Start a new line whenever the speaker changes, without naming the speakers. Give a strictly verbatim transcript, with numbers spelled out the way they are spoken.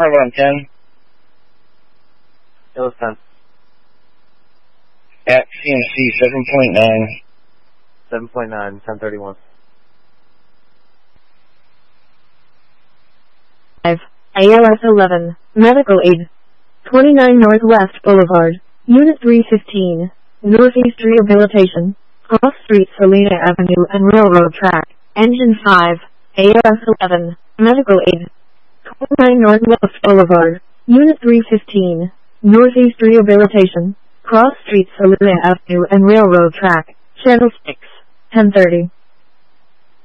Bravo on ten.
It was ten.
At C M C, seven point nine.
seven point nine, ten thirty-one.
five. A L S eleven, Medical Aid. twenty-nine Northwest Boulevard, Unit three fifteen, Northeast Rehabilitation, Cross Street, Salina Avenue and Railroad Track, Engine five, A L S eleven, Medical Aid. twenty-nine Northwest Boulevard, Unit three fifteen, Northeast Rehabilitation, Cross Street, Salina Avenue and Railroad Track, Channel six, ten thirty.